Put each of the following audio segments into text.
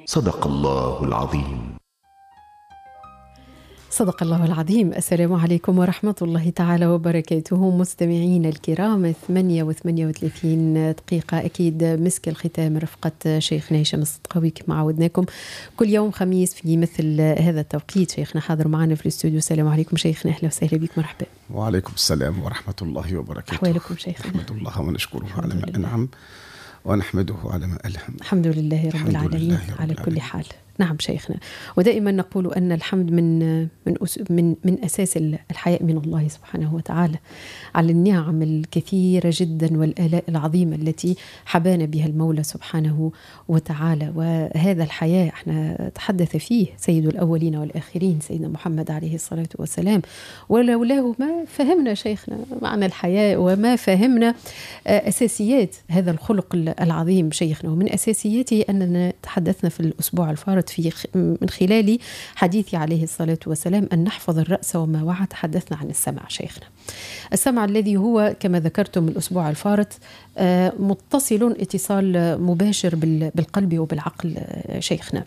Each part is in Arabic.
صدق الله العظيم. صدق الله العظيم. السلام عليكم ورحمة الله تعالى وبركاته. مستمعين الكرام، 38 دقيقة أكيد مسك الختام رفقة شيخنا هشام الصدقاوي كما عودناكم كل يوم خميس في مثل هذا التوقيت. شيخنا حاضر معنا في الاستوديو. السلام عليكم شيخنا، أهلا وسهلا بك، مرحبا. وعليكم السلام ورحمة الله وبركاته. أحوالكم شيخنا؟ نحمد الله ونشكره على ما أنعم ونحمده على ما ألهم. الحمد لله رب العالمين على كل حال. نعم شيخنا، ودائما نقول أن الحمد من أساس الحياء من الله سبحانه وتعالى على النعم الكثيرة جدا والآلاء العظيمة التي حبانا بها المولى سبحانه وتعالى. وهذا الحياء احنا تحدث فيه سيد الأولين والآخرين سيدنا محمد عليه الصلاة والسلام، ولولاه ما فهمنا شيخنا معنى الحياء وما فهمنا أساسيات هذا الخلق العظيم شيخنا. ومن أساسياته أننا تحدثنا في الأسبوع الفارط من خلال حديثي عليه الصلاة والسلام أن نحفظ الرأس وما وعى. تحدثنا عن السمع شيخنا، السمع الذي هو كما ذكرتم الأسبوع الفارط متصل اتصال مباشر بالقلب وبالعقل شيخنا.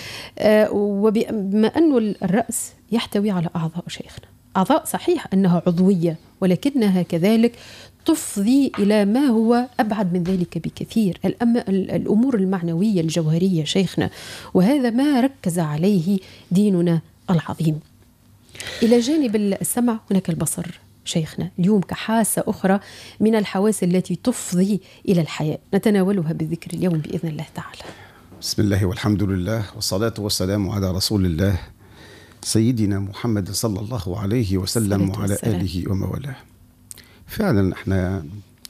وبما أن الرأس يحتوي على أعضاء شيخنا، أعضاء صحيح أنها عضوية ولكنها كذلك تفضي إلى ما هو أبعد من ذلك بكثير، الأمور المعنوية الجوهرية شيخنا، وهذا ما ركز عليه ديننا العظيم. إلى جانب السمع هناك البصر شيخنا اليوم كحاسة أخرى من الحواس التي تفضي إلى الحياة، نتناولها بالذكر اليوم بإذن الله تعالى. بسم الله والحمد لله والصلاة والسلام على رسول الله سيدنا محمد صلى الله عليه وسلم وعلى آله وموالاه. فعلا احنا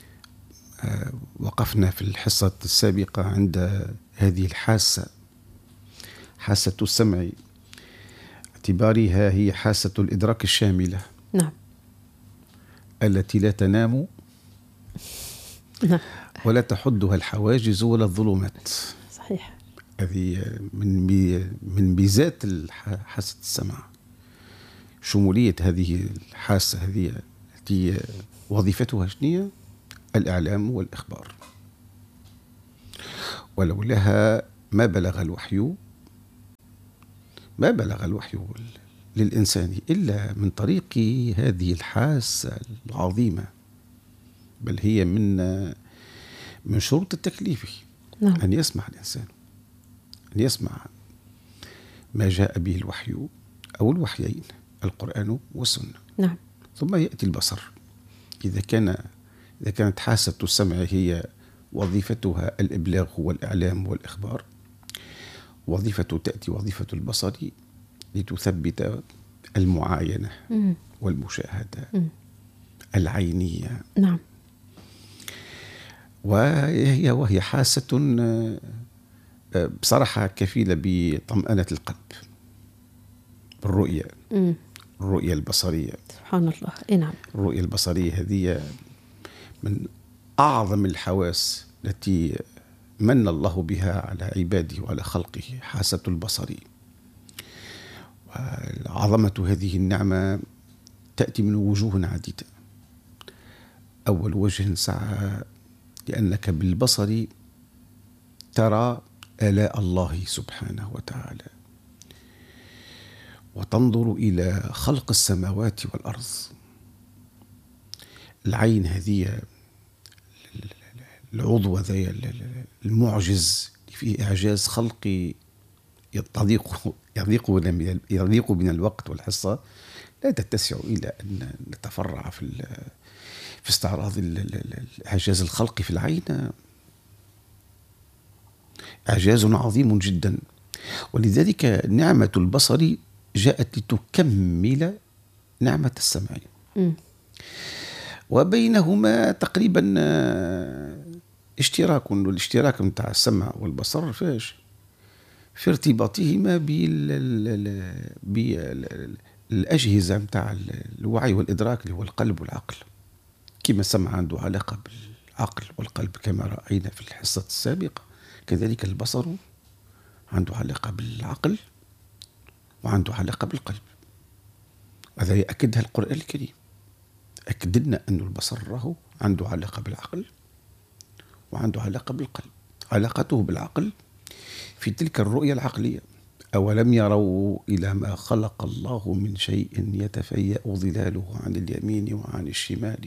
وقفنا في الحصة السابقة عند هذه الحاسة، حاسة السمع، اعتبارها هي حاسة الإدراك الشاملة. نعم. التي لا تنام نعم. ولا تحدها الحواجز ولا الظلمات. صحيح. هذه من ميزات حاسة السمع، شمولية هذه الحاسة، هذه التي وظيفتها شنية؟ الإعلام والإخبار. ولولاها ما بلغ الوحي للإنسان إلا من طريق هذه الحاسة العظيمة، بل هي من شروط التكليف. نعم. أن يسمع الإنسان، أن يسمع ما جاء به الوحي أو الوحيين، القرآن والسنة. نعم. ثم يأتي البصر. إذا كانت حاسة السمع هي وظيفتها الإبلاغ والإعلام والإخبار، تأتي وظيفة البصر لتثبت المعاينة والمشاهدة العينية. نعم. وهي حاسة بصراحة كفيلة بطمأنة القلب، بالرؤية، الرؤية البصرية. سبحان الله. نعم. الرؤية البصرية هذه من أعظم الحواس التي من الله بها على عباده وعلى خلقه، حاسة البصر. وعظمة هذه النعمة تأتي من وجوه عديدة. أول وجه سعى لأنك بالبصر ترى آلاء الله سبحانه وتعالى، وتنظر إلى خلق السماوات والأرض. العين هذه العضو ذي المعجز فيه إعجاز خلقي يضيق من الوقت والحصة، لا تتسع إلى أن نتفرع في استعراض الإعجاز الخلقي في العين. إعجاز عظيم جدا، ولذلك نعمة البصر جاءت لتكمل نعمة السمع. وبينهما تقريبا اشتراك، والاشتراك متاع السمع والبصر فاش؟ في ارتباطهما بالأجهزة متاع الوعي والإدراك اللي هو القلب والعقل. كما السمع عنده علاقة بالعقل والقلب كما رأينا في الحصة السابقة، كذلك البصر عنده علاقة بالعقل وعنده علاقة بالقلب. هذا يأكدها القرآن الكريم، أكد لنا أن البصر له عنده علاقة بالعقل وعنده علاقة بالقلب. علاقته بالعقل في تلك الرؤية العقلية. أولم يروا إلى ما خلق الله من شيء يتفيأ ظلاله عن اليمين وعن الشمال.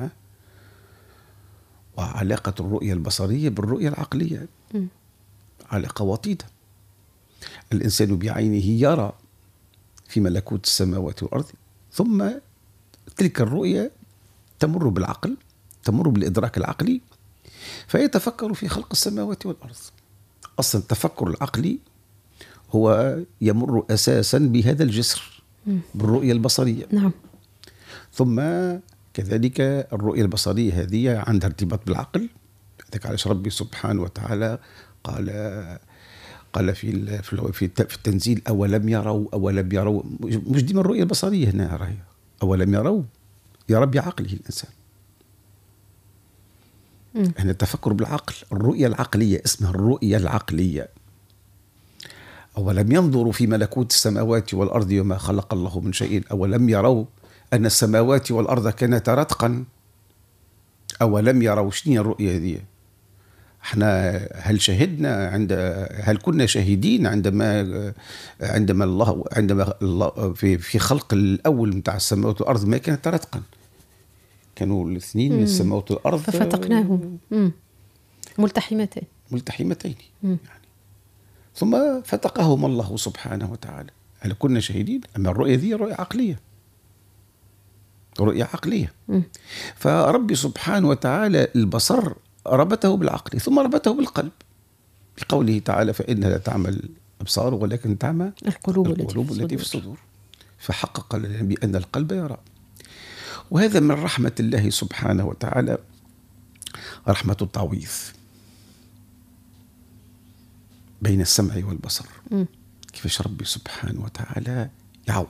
وعلاقة الرؤية البصرية بالرؤية العقلية علاقة وطيدة. الإنسان بعينه يرى في ملكوت السماوات والأرض، ثم تلك الرؤية تمر بالعقل، تمر بالإدراك العقلي، فيتفكر في خلق السماوات والأرض. أصلا التفكر العقلي هو يمر أساسا بهذا الجسر، بالرؤية البصرية. نعم. ثم كذلك الرؤية البصرية هذه عندها ارتباط بالعقل. ذلك علاش ربي سبحانه وتعالى قال في التنزيل أولم يروا. مش ديما الرؤية البصرية هنا راهي أولم يروا، يرى بعقله الإنسان. هنا التفكر بالعقل، الرؤية العقلية اسمها الرؤية العقلية. أولم ينظروا في ملكوت السماوات والأرض وما خلق الله من شيء أولم يروا أن السماوات والأرض كانتا رتقا. أولم يروا. شنو الرؤية هذه؟ احنا هل كنا شاهدين عندما الله في خلق الأول متاع السماوات والأرض ما كانت رتقا، كانوا الاثنين السماوات والأرض ففتقناهم ملتحمتين يعني. ثم فتقهم الله سبحانه وتعالى. هل كنا شاهدين؟ أما الرؤية ذي رؤية عقلية. فربي سبحانه وتعالى البصر ربطه بالعقل ثم ربطه بالقلب بقوله تعالى فإنها لا تعمى الأبصار ولكن تعمى القلوب التي في الصدور. فحقق لنا بأن القلب يرى. وهذا من رحمة الله سبحانه وتعالى، رحمة التعويض بين السمع والبصر. كيفاش ربي سبحانه وتعالى يعوض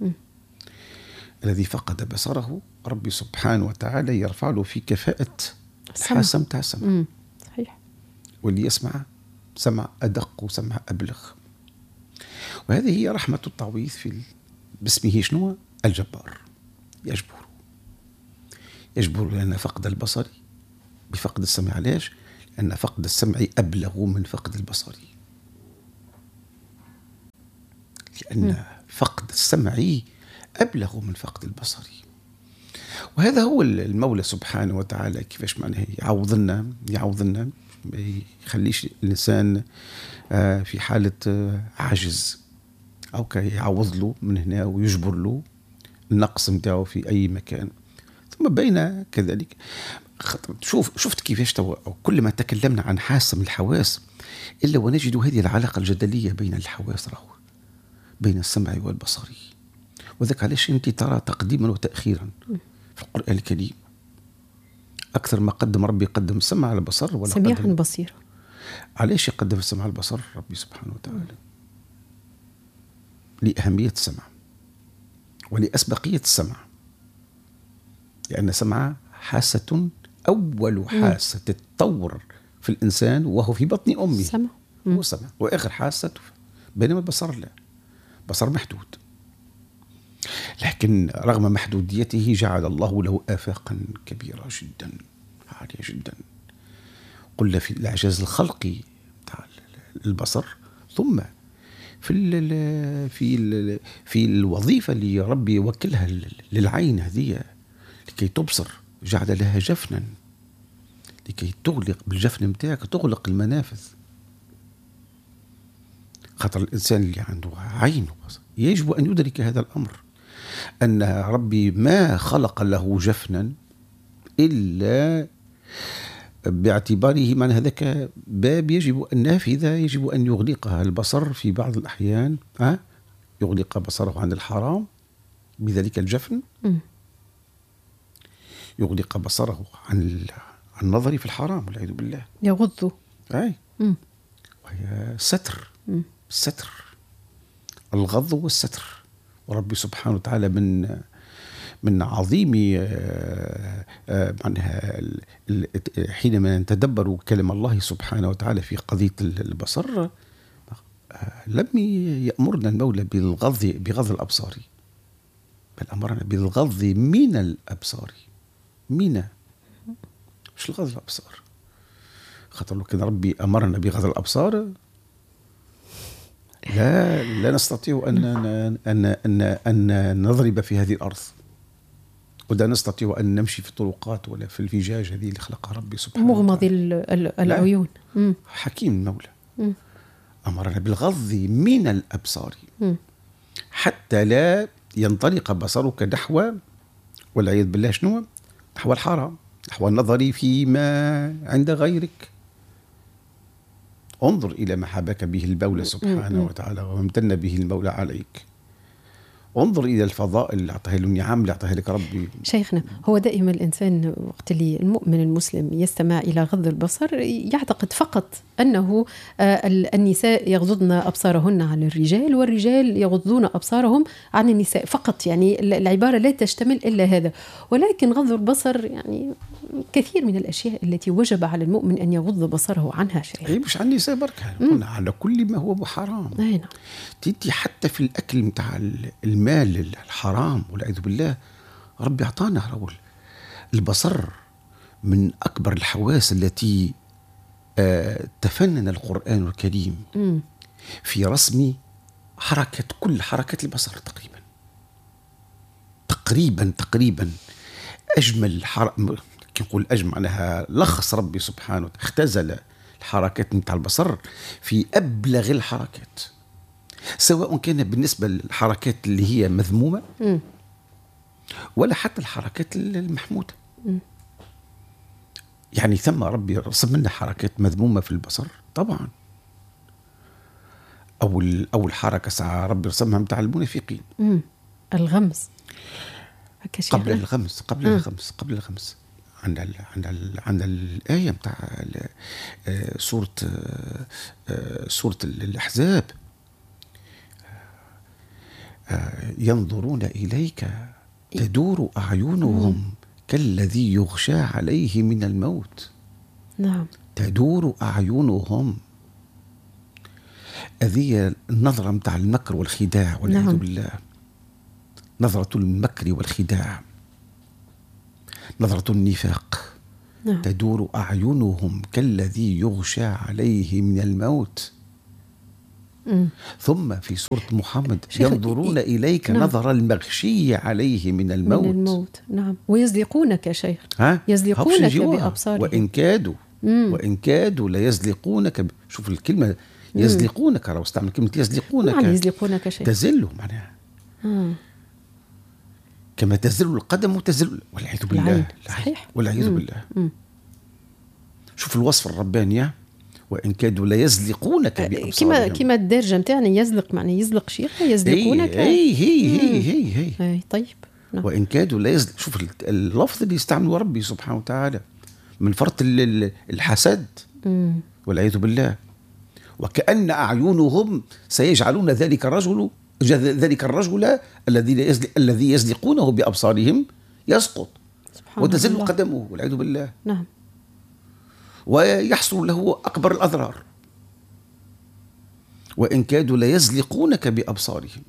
الذي فقد بصره. ربي سبحانه وتعالى يرفع له في كفاءة الحاسة متاع السمع. صحيح. واللي يسمع سمع أدق وسمع أبلغ. وهذه هي رحمة التعويض باسمه شنو؟ الجبار. يجبر لنا فقد البصر بفقد السمع. علاش؟ لأن فقد السمع أبلغ من فقد البصر. لأن فقد السمع أبلغ من فقد البصر. وهذا هو المولى سبحانه وتعالى كيفاش معناه يعوضنا ما يخليش الإنسان في حالة عجز، أو يعوض له من هنا ويجبر له النقص متاعه في أي مكان. ثم بين كذلك شفت كيفاش كل ما تكلمنا عن حاسة من الحواس إلا ونجد هذه العلاقة الجدلية بين الحواس بين السمع والبصر. وذلك علاش أنت ترى تقديما وتأخيرا في القرآن الكريم. أكثر ما قدم ربي قدم السمع على البصر ولا سميعا بصيرا. علاش يقدم السمع على البصر ربي سبحانه وتعالى؟ لأهمية السمع ولأسبقية السمع. لأن السمع حاسة أول حاسة تتطور في الإنسان وهو في بطن أمه. السمع هو السمع وآخر حاسة. بينما البصر لا، بصر محدود. لكن رغم محدوديته جعل الله له آفاقا كبيرة جدا عالية جدا. قلنا في الإعجاز الخلقي تاع البصر، ثم في الوظيفة اللي ربي يوكلها للعين هذه لكي تبصر، جعل لها جفنا لكي تغلق بالجفن متاعك تغلق المنافذ. خاطر الإنسان اللي عنده عين يجب أن يدرك هذا الأمر، أن ربي ما خلق له جفنا إلا باعتباره من هذاك باب يجب النافذة يجب أن يغلقها. البصر في بعض الأحيان يغلق بصره عن الحرام بذلك الجفن، يغلق بصره عن النظر في الحرام والعياذ بالله، يغض. وهي ستر. الستر، الغض والستر. وربي سبحانه وتعالى من عظيم معناها حينما نتدبر كلام الله سبحانه وتعالى في قضية البصر لم يأمرنا المولى بغض الأبصار، بل أمرنا بالغض من الأبصار. مش الغض الأبصار. خاطر لو كان ربي أمرنا بغض الأبصار لا نستطيع أن نضرب في هذه الأرض، ولا نستطيع أن نمشي في الطرقات ولا في الفجاج هذه اللي خلقها ربي سبحانه مغمض العيون. حكيم المولى أمرنا بالغض من الأبصار حتى لا ينطلق بصرك نحو، والعياذ بالله شنو؟ نحو الحرام، نحو النظر فيما عند غيرك. انظر إلى ما حباك به المولى سبحانه وتعالى وامتن به المولى عليك. انظر إلى الفضائل اللي أعطاها له، النعم اللي أعطاها لك ربي. شيخنا، هو دائما الإنسان وقت اللي المؤمن المسلم يستمع إلى غض البصر يعتقد فقط أنه النساء يغضضن أبصارهن عن الرجال، والرجال يغضون أبصارهم عن النساء فقط. يعني العبارة لا تشتمل إلا هذا، ولكن غض البصر يعني كثير من الأشياء التي وجب على المؤمن أن يغض بصره عنها. شيخ مش عن النساء بركة، على كل ما هو حرام. نعم. تدي حتى في الأكل متاع المال الحرام والعياذ بالله. ربي أعطانا رول البصر من أكبر الحواس التي تفنن القرآن الكريم في رسم حركة، كل حركة البصر تقريبا أجمل نقول أجمل معناها لخص ربي سبحانه اختزل الحركات متاع البصر في أبلغ الحركات، سواء كان بالنسبة للحركات اللي هي مذمومة ولا حتى الحركات المحمودة. يعني ثم ربي رسم لنا حركات مذمومة في البصر طبعا. أول حركة ساعة ربي رسمها متاع المنافقين، الغمز. قبل الغمز عند الآية متاع سورة الأحزاب، ينظرون إليك تدور أعينهم كالذي يغشى عليه من الموت. نعم. تدور أعينهم، هذه النظرة متاع المكر والخداع والعياذ بالله. نظرة المكر والخداع، نظرة النفاق. نعم. تدور أعينهم كالذي يغشى عليه من الموت. ثم في سورة محمد ينظرون إليك نظر المغشي عليه من الموت. نعم. ويزلقونك شيخ، يزلقونك بأبصارهم وإن كادوا ليزلقونك شوف الكلمة يزلقونك، لو استعمل كلمة يزلقونك يعني يزلقونك شيخ تزله معناها كما تزل القدم وتزل، والعياذ بالله. صحيح. والعياذ بالله. شوف الوصف الرباني، وإن كادوا ليزلقونك بأبصارهم. كما الدارجة متاعنا يزلق، معنى يزلق شيخ، يزلقونك. هي طيب. نعم. وإن كادوا ليزلق. شوف اللفظ اللي يستعمله ربي سبحانه وتعالى من فرط الحسد والعياذ بالله. وكأن أعينهم سيجعلون ذلك الرجل الذي يزلقونه بأبصارهم يسقط وتزل قدمه والعياذ بالله. نعم. ويحصل له أكبر الأضرار. وإن كادوا ليزلقونك بأبصارهم.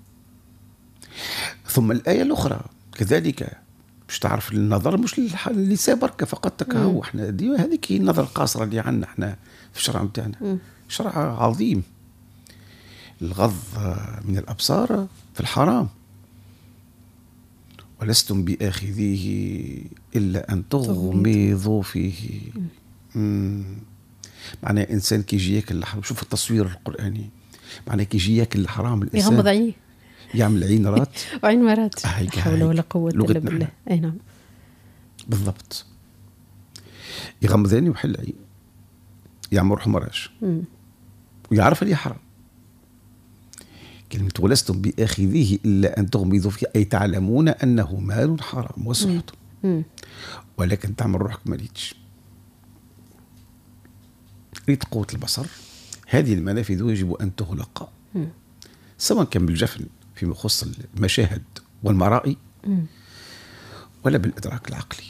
ثم الآية الأخرى كذلك مش تعرف النظر مش للنساء بركة فقط تكهو. احنا هذيك النظر القاصرة اللي عندنا احنا في الشرع متاعنا، شرع عظيم. الغض من الأبصار في الحرام، ولستم بآخذيه إلا أن تغمضوا فيه. معناه إنسان كي يجي ياكل الحرام، شوف التصوير القرآني، معناه كي يجي ياكل الحرام الإنسان يغمض عينيه، يعمل عين رات وعين مرات. لا حول ولا قوة إلا بالله. أي نعم بالضبط. يغمض عينيه ويحل عين، يعمل روح مراش ويعرف اللي حرام. كلمة ولستم بآخذيه إلا أن تغمضوا فيه، أي تعلمون أنه مال حرام وسحت، ولكن تعمل روحك ما ريتش. ريت قوة البصر. هذه المنافذ يجب أن تغلق، سواء كان بالجفن فيما يخص المشاهد والمرائي ولا بالإدراك العقلي.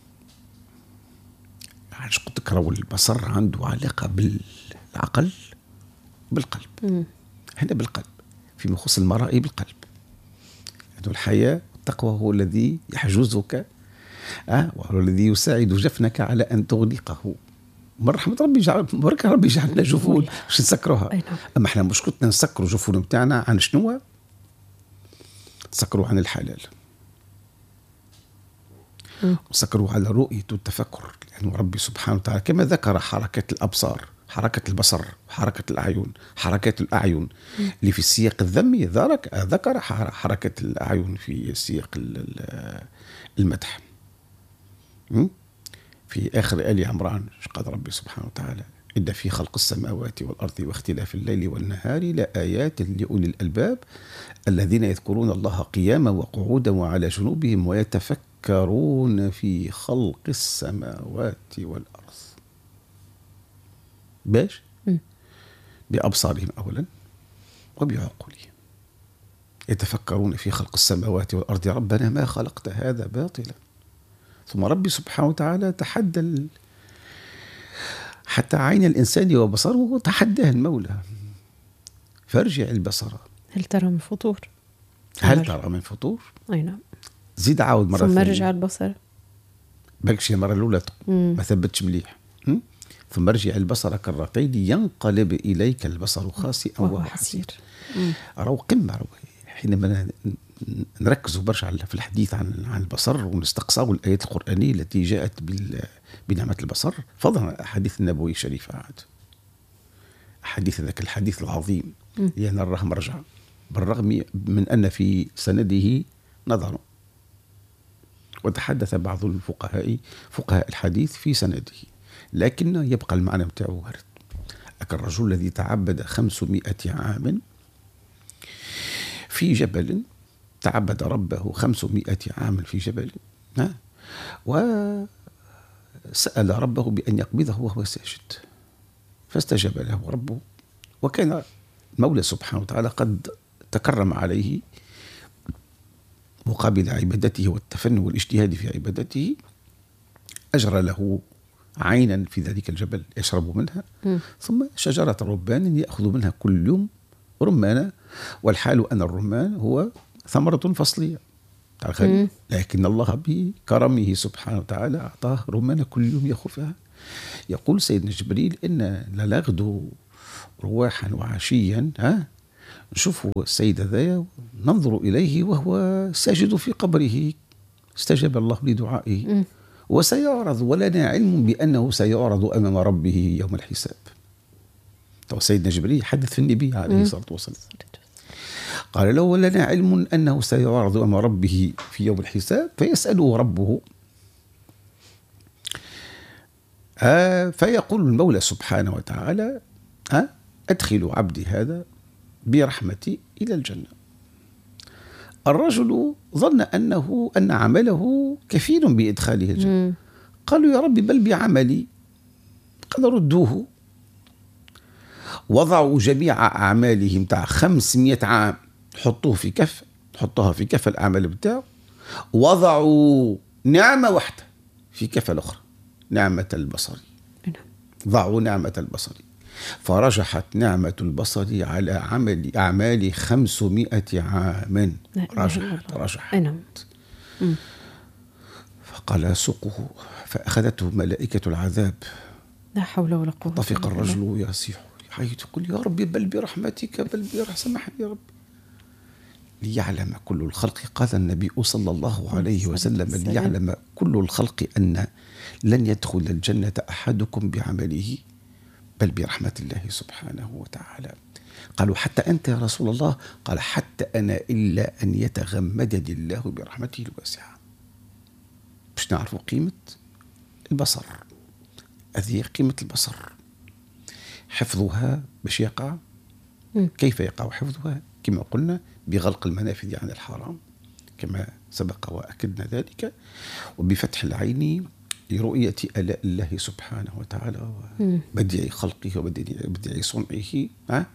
علاش قلت لك راهو البصر عنده علاقة بالعقل بالقلب. هنا بالقلب فيما يخص المرائي بالقلب. هذا الحياة والتقوى هو الذي يحجزك وهو الذي يساعد جفنك على أن تغلقه من رحمة ربي بركة ربي جعلنا جفون باش نسكروها. نعم. أما احنا مشكلتنا نسكروا جفون بتاعنا عن شنو؟ نسكروا عن الحلال، نسكروا على رؤية والتفكر، لأن يعني ربي سبحانه وتعالى كما ذكر حركة الأبصار، حركة البصر، حركة الأعين، حركات الأعين اللي في السياق الذمي، ذكر حركة الأعين في سياق المدح. في آخر آل عمران قال ربي سبحانه وتعالى: إن في خلق السماوات والأرض واختلاف الليل والنهار لآيات لأولي الألباب الذين يذكرون الله قياما وقعودا وعلى جنوبهم ويتفكرون في خلق السماوات والأرض. باش بأبصارهم أولا وبعقولهم يتفكرون في خلق السماوات والأرض ربنا ما خلقت هذا باطلا. ثم ربي سبحانه وتعالى تحدى حتى عين الإنسان وبصره تحداه المولى: فارجع البصر هل ترى من فطور؟ هل ترى من فطور؟ أي نعم. زيد عاود مرة ثانية. ثم ارجع البصر. بكشي المرة الأولى ما ثبتش مليح. ثم ارجع البصر كرتين ينقلب إليك البصر خاسئا وهو حسير. راهو قمة حينما نركزوا برشا في الحديث عن البصر ونستقصاو الآيات القرآنية التي جاءت بنعمة البصر، فضلا الحديث النبوي الشريف عاد حديث ذاك الحديث العظيم لأن نراه مرجع بالرغم من أن في سنده نظر، وتحدث بعض فقهاء الحديث في سنده، لكن يبقى المعنى متاعه وارد. الرجل الذي تعبد 500 عام في جبل، تعبد ربه 500 عام في جبل، وسأل ربه بأن يقبضه وهو ساجد، فاستجاب له ربه، وكان المولى سبحانه وتعالى قد تكرم عليه مقابل عبادته والتفنن والاجتهاد في عبادته، أجرى له عينا في ذلك الجبل يشرب منها، ثم شجرة رمان يأخذ منها كل يوم رمانة، والحال أن الرمان هو ثمرة فصلية، لكن الله بكرمه سبحانه وتعالى أعطاه رمانة كل يوم يأخذها. يقول سيدنا جبريل: إن لنغدو رواحا وعشيا نشوف السيد ذا ننظر إليه وهو ساجد في قبره، استجاب الله لدعائه، وسيعرض ولنا علم بأنه سيعرض أمام ربه يوم الحساب. تو سيدنا جبريل حدث في النبي عليه الصلاة والسلام، قال له: ولنا علم أنه سيعرض أمام ربه في يوم الحساب، فيسأله ربه، فيقول المولى سبحانه وتعالى: أدخل عبدي هذا برحمتي إلى الجنة. الرجل ظن أن عمله كفيل بإدخاله الجنة. قالوا: يا رب بل بعملي. قال: ردوه، وضعوا جميع أعمالهم تاع 500 عام، حطوها في كفة الأعمال بتاعه، وضعوا نعمة واحدة في كفة الأخرى، نعمة البصر. ضعوا نعمة البصر، فرجحت نعمة البصر على أعمال 500 عام. رجحت. فقال: سقه، فأخذته ملائكة العذاب. لا حول ولا قوة. طفق الرجل يصيح حيث يقول: يا ربي بل برحمتك، بل سمحني يا رب. ليعلم كل الخلق، قال النبي صلى الله عليه وسلم: ليعلم كل الخلق أن لن يدخل الجنة أحدكم بعمله بل برحمة الله سبحانه وتعالى. قالوا: حتى أنت يا رسول الله؟ قال: حتى أنا إلا أن يتغمدني الله برحمته الواسعة. باش نعرفوا قيمة البصر، هذه قيمة البصر، حفظها باش يقع. كيف يقع حفظها؟ كما قلنا بغلق المنافذ عن الحرام كما سبق وأكدنا ذلك، وبفتح العين لرؤية آلاء الله سبحانه وتعالى وبديع خلقه وبديع صنعه،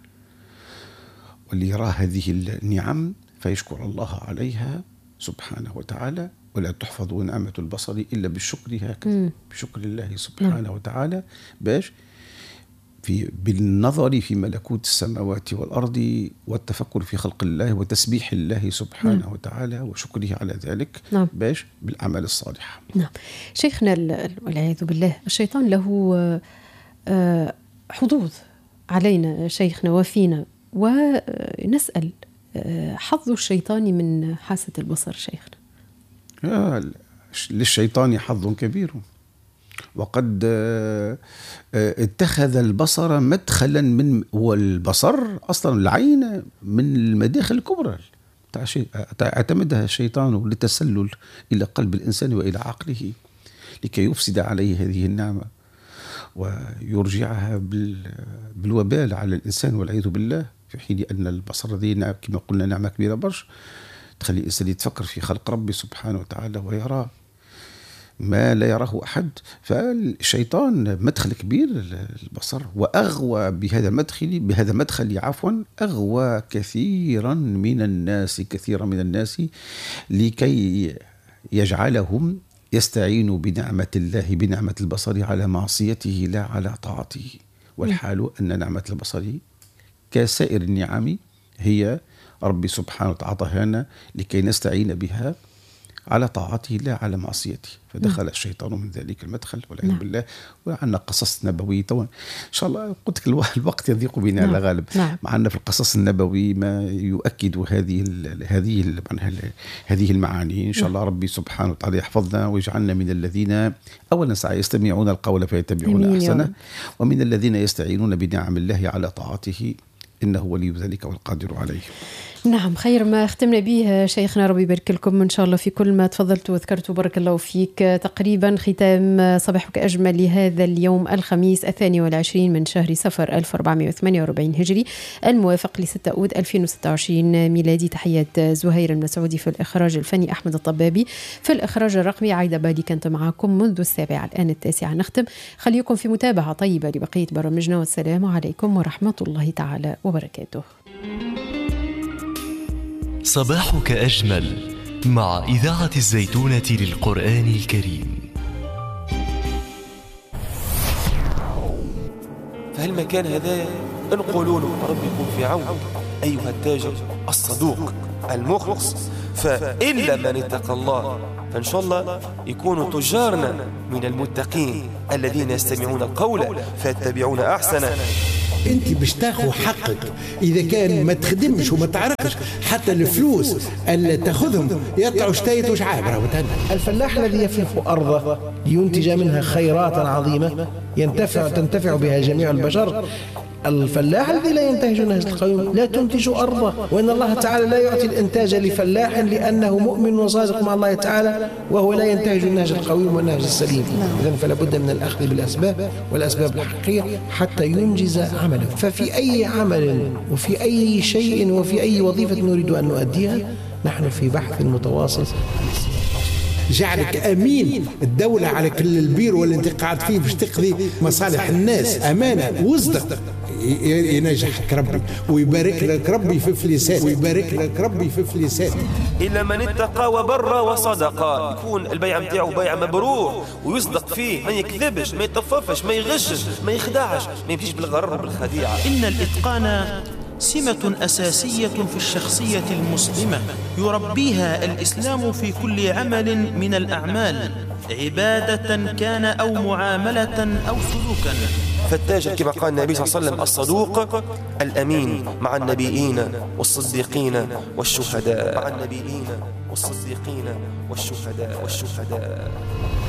واللي يرى هذه النعم فيشكر الله عليها سبحانه وتعالى. ولا تحفظ نعمة البصر إلا بالشكر، هكذا بشكر الله سبحانه وتعالى، باش بالنظر في ملكوت السماوات والأرض والتفكر في خلق الله وتسبيح الله سبحانه وتعالى وشكره على ذلك، باش بالأعمال الصالحة. نعم شيخنا، والعياذ بالله الشيطان له حظوظ علينا شيخنا وفينا، ونسأل حظ الشيطان من حاسة البصر شيخنا. للشيطان حظ كبير، وقد اتخذ البصر مدخلا من، والبصر أصلا العين من المداخل الكبرى اعتمدها الشيطان للتسلل إلى قلب الإنسان وإلى عقله لكي يفسد عليه هذه النعمة ويرجعها بالوبال على الإنسان والعياذ بالله، في حين أن البصر هذه كما قلنا نعمة كبيرة برشا تخلي الإنسان يتفكر في خلق ربي سبحانه وتعالى ويرى ما لا يراه أحد. فالشيطان مدخل كبير البصر، وأغوى بهذا المدخل أغوى كثيرا من الناس لكي يجعلهم يستعينوا بنعمة البصر على معصيته لا على طاعته. والحال أن نعمة البصر كسائر النعم هي ربي سبحانه وتعالى لكي نستعين بها على طاعته لا على معصيته، فدخل الشيطان من ذلك المدخل والعياذ بالله. وعندنا قصص نبوي طبعا إن شاء الله، قلت لك الوقت يضيق بنا على غالب. معنا في القصص النبوي ما يؤكد هذه المعاني. إن شاء الله ربي سبحانه وتعالى يحفظنا ويجعلنا من الذين أولا يستمعون القول فيتبعون أحسنه، ومن الذين يستعينون بنعم الله على طاعته، إنه ولي ذلك والقادر عليه. نعم، خير ما ختمنا به شيخنا، ربي يبارك لكم إن شاء الله في كل ما تفضلت وذكرت، بارك الله فيك. تقريبا ختام صباحك أجمل لهذا اليوم الخميس 22 من شهر صفر 1448 هجري، الموافق ل6 أود 2026 ميلادي. تحيات زهير المسعودي في الإخراج الفني، أحمد الطبابي في الإخراج الرقمي، عايدة بالي كانت معكم منذ 7 الآن 9 نختم. خليكم في متابعة طيبة لبقية برامجنا، والسلام عليكم ورحمة الله تعالى وبركاته. صباحك أجمل مع إذاعة الزيتونة للقرآن الكريم. فهالمكان هذا نقولوا له ربي يكون في عونك أيها التاجر الصدوق المخلص، فإلا من اتقى الله فإن شاء الله يكونوا تجارنا من المتقين الذين يستمعون القول فيتبعون أحسنه. انت باش تاخذ حقك اذا كان ما تخدمش وما تعرفش حتى الفلوس اللي تاخذهم يطلعوا شتايت وش عابره. الفلاح الذي يفلح ارضه لينتج منها خيرات عظيمه تنتفع بها جميع البشر. الفلاح الذي لا ينتهج نهج القوم لا تنتج أرضه، وإن الله تعالى لا يعطي الإنتاج لفلاح لأنه مؤمن وصادق مع الله تعالى وهو لا ينتهج النهج القويم والنهج السليم. إذن فلا بد من الأخذ بالأسباب والأسباب الحقيقية حتى ينجز عمله. ففي أي عمل وفي أي شيء وفي أي وظيفة نريد أن نؤديها نحن في بحث متواصل. جعلك أمين الدولة على كل البير واللي انت قاعد فيه باش تقضي مصالح الناس أمانة وصدق. ينجحك ربي ويبارك لك ربي في فلسان ويبارك لك ربي في فلسان. إلا من اتقى وبر وصدق، يكون البيع متاعه بيع مبرور ويصدق فيه، ما يكذبش ما يطففش ما يغشش ما يخدعش ما يمشيش بالغرر وبالخديعة. إن الإتقان سمة أساسية في الشخصية المسلمة يربيها الإسلام في كل عمل من الأعمال، عبادة كان أو معاملة أو سلوكا. فالتاجر كما قال النبي صلى الله عليه وسلم الصدوق الأمين مع النبيين والصديقين والشهداء، مع النبيين والصديقين والشهداء.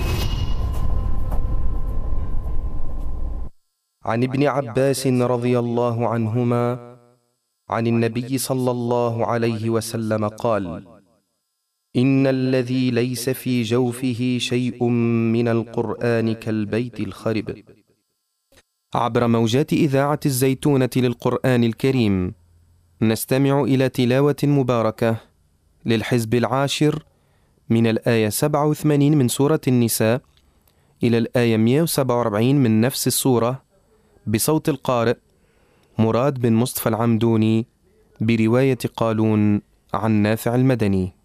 عن ابن عباس رضي الله عنهما عن النبي صلى الله عليه وسلم قال: إن الذي ليس في جوفه شيء من القرآن كالبيت الخرب. عبر موجات إذاعة الزيتونة للقرآن الكريم نستمع إلى تلاوة مباركة للحزب العاشر من الآية 87 من سورة النساء إلى الآية 147 من نفس السورة بصوت القارئ مراد بن مصطفى العمدوني برواية قالون عن نافع المدني.